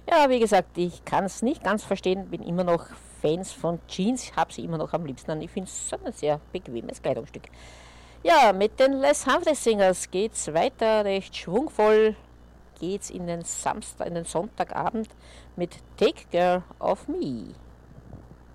Ja, wie gesagt, ich kann es nicht ganz verstehen, bin immer noch Fans von Jeans, habe sie immer noch am liebsten an. Ich finde es ein sehr bequemes Kleidungsstück. Ja, mit den Les Humphreys Singers geht's weiter, recht schwungvoll geht's in den Sonntagabend mit Take Care of Me.